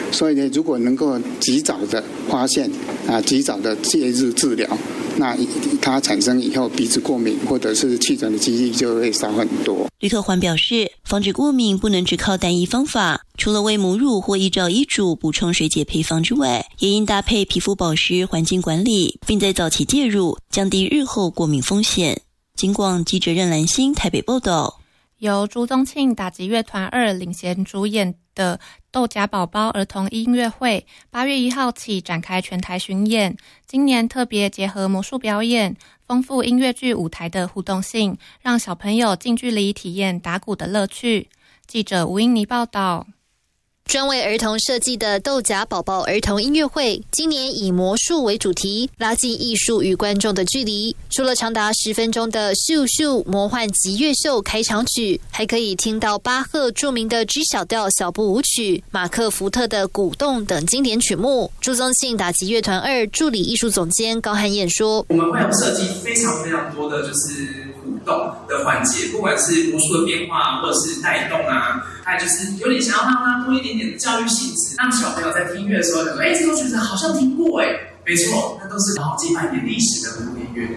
所以呢，如果能够及早的发现及早的介入治疗，那它产生以后鼻子过敏或者是气喘的几率就会少很多。 吕克环表示，防止过敏不能只靠单一方法，除了喂母乳或依照医嘱补充水解配方之外，也应搭配皮肤保湿、环境管理，并在早期介入，降低日后过敏风险。警广记者任兰心台北报道。 由朱宗庆打击乐团2领衔主演的豆荚宝宝儿童音乐会8月1号起展开全台巡演，今年特别结合魔术表演，丰富音乐剧舞台的互动性，让小朋友近距离体验打鼓的乐趣。记者吴英妮报道。 专为儿童设计的豆荚宝宝儿童音乐会，今年以魔术为主题，拉近艺术与观众的距离。除了长达10分钟的咻咻魔幻极乐秀开场曲，还可以听到巴赫著名的 G 小调小步舞曲、马克福特的鼓动等经典曲目。朱宗庆打击乐团2助理艺术总监高汉燕说：“ 我们会有设计非常非常多的就是互动的环节，不管是魔术的变化，或者是带动还有就是有点想要让它多一点点的教育性质，让小朋友在听音乐的时候，这首曲子好像听过没错，那都是好几百年历史的古典乐。”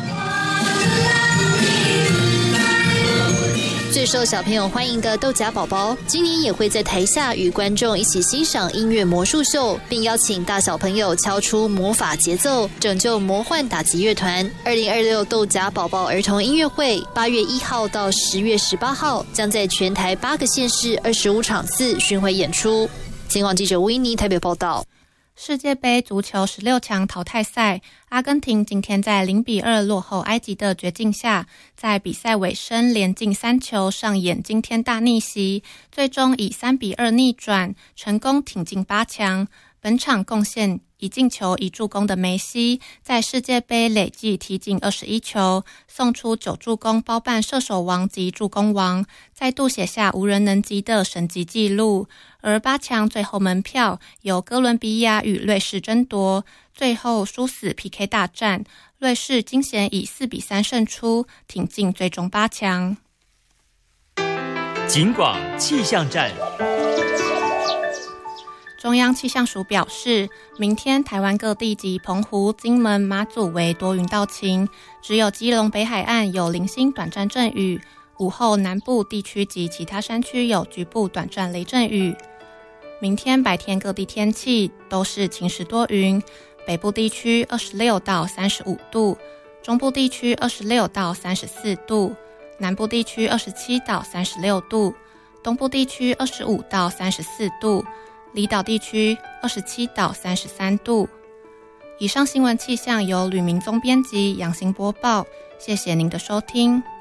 最受小朋友欢迎的豆荚宝宝，今年也会在台下与观众一起欣赏音乐魔术秀，并邀请大小朋友敲出魔法节奏，拯救魔幻打击乐团。2026豆荚宝宝儿童音乐会8月1号到10月18号，将在全台8个县市25场次巡回演出。警广记者吴英妮台北报道。 世界杯足球16强淘汰赛，阿根廷今天在0-2落后埃及的绝境下，在比赛尾声连进3球，上演惊天大逆袭，最终以3-2逆转，成功挺进8强。本场贡献1进球1助攻的梅西，在世界杯累计踢进21球，送出9助攻，包办射手王及助攻王，再度写下无人能及的神级纪录。而8强最后门票由哥伦比亚与瑞士争夺，最后殊死 PK 大战，瑞士惊险以4-3胜出，挺进最终8强。 警广气象站。 中央气象署表示，明天台湾各地及澎湖、金门、马祖为多云到晴，只有基隆北海岸有零星短暂阵雨，午后南部地区及其他山区有局部短暂雷阵雨。明天白天各地天气都是晴时多云，北部地区26到35度，中部地区26到34度，南部地区27到36度，东部地区25到34度，离岛地区27到33度。以上新闻气象由吕明宗编辑，杨行播报，谢谢您的收听。